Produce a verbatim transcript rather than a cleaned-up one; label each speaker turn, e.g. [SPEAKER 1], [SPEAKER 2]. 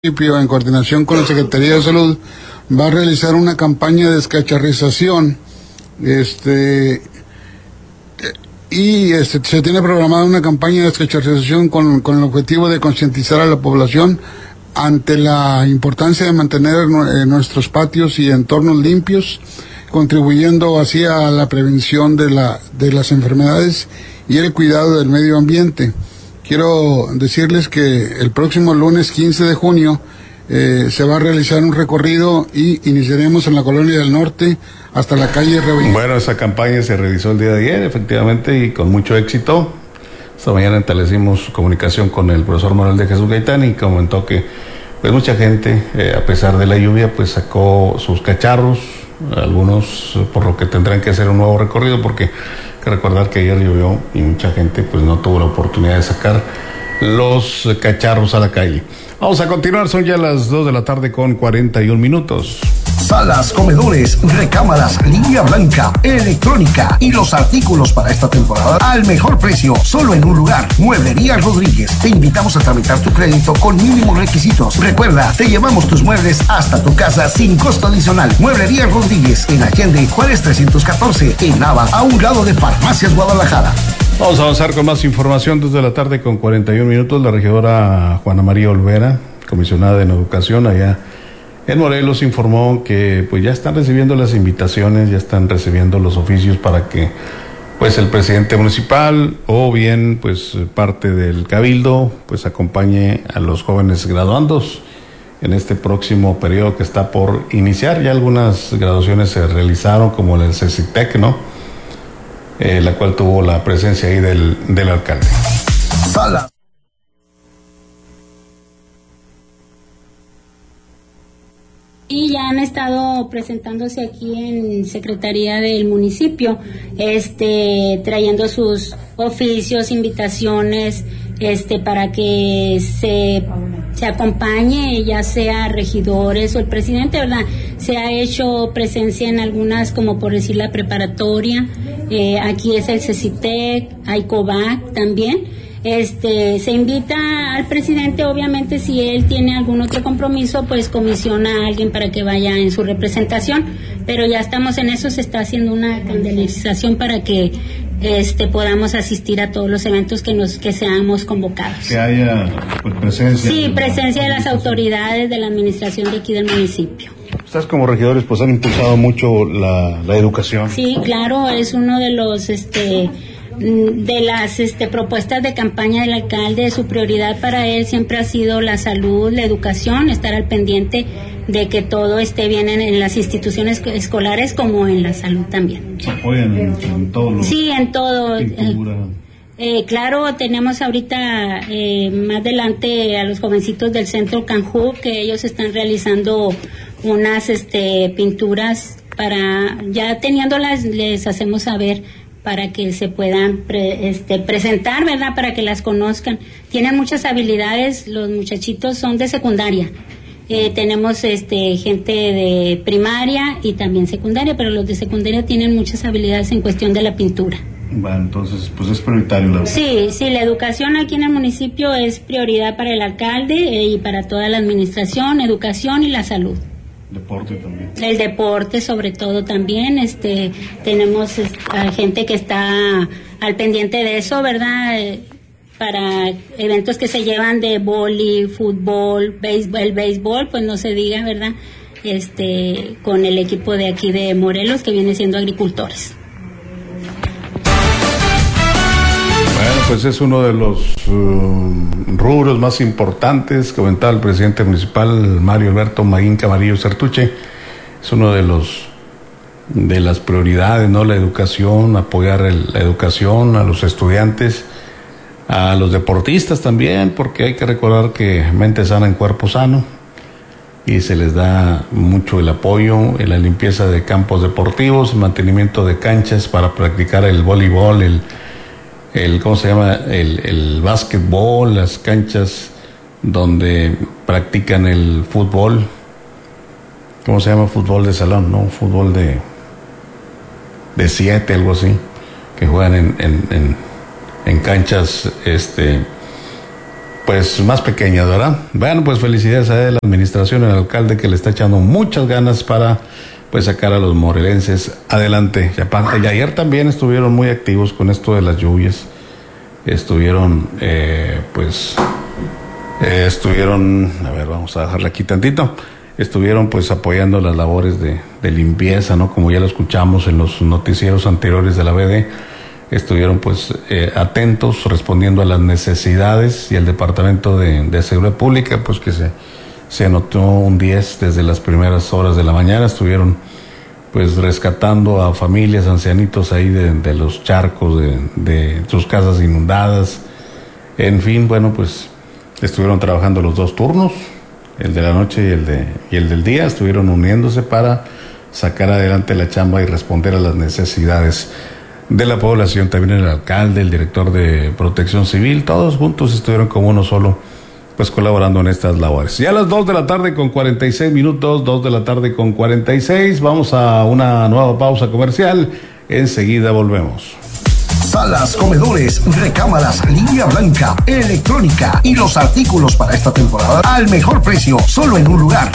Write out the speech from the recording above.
[SPEAKER 1] En coordinación con la Secretaría de Salud, va a realizar una campaña de descacharrización, este, y este, se tiene programada una campaña de descacharrización con, con el objetivo de concientizar a la población ante la importancia de mantener eh, nuestros patios y entornos limpios, contribuyendo así a la prevención de la, de las enfermedades y el cuidado del medio ambiente. Quiero decirles que el próximo lunes quince de junio eh, se va a realizar un recorrido y iniciaremos en la Colonia del Norte hasta la calle Rebellón.
[SPEAKER 2] Bueno, esa campaña se realizó el día de ayer, efectivamente, y con mucho éxito. Esta mañana establecimos comunicación con el profesor Manuel de Jesús Gaitán y comentó que pues mucha gente, eh, a pesar de la lluvia, pues sacó sus cacharros, algunos por lo que tendrán que hacer un nuevo recorrido, porque hay que recordar que ayer llovió y mucha gente pues no tuvo la oportunidad de sacar los cacharros a la calle. Vamos a continuar, son ya las dos de la tarde con cuarenta y un minutos.
[SPEAKER 3] Salas, comedores, recámaras, línea blanca, electrónica y los artículos para esta temporada al mejor precio, solo en un lugar. Mueblería Rodríguez. Te invitamos a tramitar tu crédito con mínimos requisitos. Recuerda, te llevamos tus muebles hasta tu casa sin costo adicional. Mueblería Rodríguez, en Allende, Juárez trescientos catorce, en Nava, a un lado de Farmacias Guadalajara.
[SPEAKER 2] Vamos a avanzar con más información desde la tarde con cuarenta y un minutos. La regidora Juana María Olvera, comisionada en Educación allá en Morelos, informó que pues ya están recibiendo las invitaciones, ya están recibiendo los oficios para que pues el presidente municipal o bien pues parte del cabildo pues acompañe a los jóvenes graduandos en este próximo periodo que está por iniciar. Ya algunas graduaciones se realizaron, como el CECITEC, ¿no? Eh, la cual tuvo la presencia ahí del, del alcalde.
[SPEAKER 3] Sala.
[SPEAKER 4] Y ya han estado presentándose aquí en Secretaría del municipio, este, trayendo sus oficios, invitaciones, este, para que se, se acompañe, ya sea regidores o el presidente, ¿verdad? Se ha hecho presencia en algunas, como por decir la preparatoria, eh, aquí es el CECITEC, hay COVAC también. Este, se invita al presidente, obviamente si él tiene algún otro compromiso, pues comisiona a alguien para que vaya en su representación, pero ya estamos en eso, se está haciendo una calendarización para que este podamos asistir a todos los eventos que nos que seamos convocados.
[SPEAKER 2] Que haya pues, presencia.
[SPEAKER 4] Sí, presencia de las autoridades de la administración de aquí del municipio.
[SPEAKER 2] Ustedes como regidores pues han impulsado mucho la, la educación.
[SPEAKER 4] Sí, claro, es uno de los este de las este, propuestas de campaña del alcalde. Su prioridad para él siempre ha sido la salud, la educación, estar al pendiente de que todo esté bien en, en las instituciones escolares como en la salud también.
[SPEAKER 2] ¿Se apoyan en, en todo lo?
[SPEAKER 4] Sí, en todo.
[SPEAKER 2] Pintura.
[SPEAKER 4] Eh, claro, tenemos ahorita eh, más adelante a los jovencitos del Centro Canjú, que ellos están realizando unas este, pinturas para, ya teniéndolas, les hacemos saber para que se puedan pre, este, presentar, ¿verdad? Para que las conozcan. Tienen muchas habilidades, los muchachitos son de secundaria. Eh, tenemos este, gente de primaria y también secundaria, pero los de secundaria tienen muchas habilidades en cuestión de la pintura.
[SPEAKER 2] Bueno, entonces, pues es prioritario la educación.
[SPEAKER 4] Sí, sí, la educación aquí en el municipio es prioridad para el alcalde eh, y para toda la administración, educación y la salud.
[SPEAKER 2] Deporte también.
[SPEAKER 4] El deporte sobre todo también, este, tenemos este, gente que está al pendiente de eso, ¿verdad? Eh, para eventos que se llevan de vóley, fútbol, béisbol, el béisbol, pues no se diga, ¿verdad? Este, con el equipo de aquí de Morelos que viene siendo agricultores.
[SPEAKER 2] Bueno, pues es uno de los uh, rubros más importantes, comentaba el presidente municipal Mario Alberto Maguín Camarillo Certuche. Es uno de los de las prioridades, ¿no? La educación, apoyar el, la educación a los estudiantes, a los deportistas también, porque hay que recordar que mente sana en cuerpo sano, y se les da mucho el apoyo en la limpieza de campos deportivos, el mantenimiento de canchas para practicar el voleibol, el el cómo se llama el, el básquetbol, las canchas donde practican el fútbol, cómo se llama, fútbol de salón, no, fútbol de de siete, algo así, que juegan en en, en, en canchas este pues más pequeñas, ¿verdad? Bueno, pues felicidades a la administración, al alcalde que le está echando muchas ganas para pues sacar a los morelenses adelante. Y ayer también estuvieron muy activos con esto de las lluvias. Estuvieron, eh, pues, eh, estuvieron, a ver, vamos a dejarle aquí tantito. Estuvieron pues apoyando las labores de, de limpieza, ¿no? Como ya lo escuchamos en los noticieros anteriores de la B D, estuvieron pues eh, atentos, respondiendo a las necesidades, y el Departamento de, de Seguridad Pública, pues que se, se anotó un diez desde las primeras horas de la mañana. Estuvieron pues rescatando a familias, ancianitos ahí de, de los charcos, de, de sus casas inundadas. En fin, bueno, pues estuvieron trabajando los dos turnos, el de la noche y el de y el del día. Estuvieron uniéndose para sacar adelante la chamba y responder a las necesidades de la población. También el alcalde, el director de Protección Civil, todos juntos estuvieron como uno solo, pues colaborando en estas labores. Ya a las dos de la tarde con cuarenta y seis minutos, dos de la tarde con cuarenta y seis, vamos a una nueva pausa comercial. Enseguida volvemos.
[SPEAKER 3] Salas, comedores, recámaras, línea blanca, electrónica y los artículos para esta temporada al mejor precio, solo en un lugar.